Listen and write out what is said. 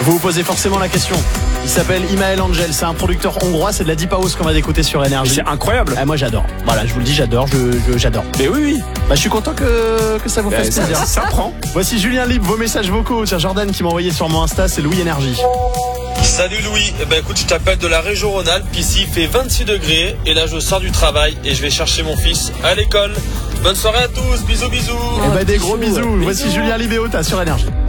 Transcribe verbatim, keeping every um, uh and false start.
Vous vous posez forcément la question. Il s'appelle Imael Angel, c'est un producteur hongrois, c'est de la deep house qu'on va écouter sur Énergie. C'est incroyable. Ah, moi j'adore. Voilà, je vous le dis, j'adore, je, je- j'adore. Mais oui, oui. Bah, je suis content que, que ça vous fasse Bah, plaisir. ça, ça prend. Voici Julien Libre, vos messages vocaux. C'est Jordan qui m'a envoyé sur mon Insta, c'est Louis Énergie. Salut Louis, eh ben écoute, je t'appelle de la région Rhône-Alpes, ici il fait vingt-six degrés et là je sors du travail et je vais chercher mon fils à l'école. Bonne soirée à tous, bisous bisous. Et bah, des gros bisous, bisous. bisous. Voici Julien Libre et Ota sur Énergie.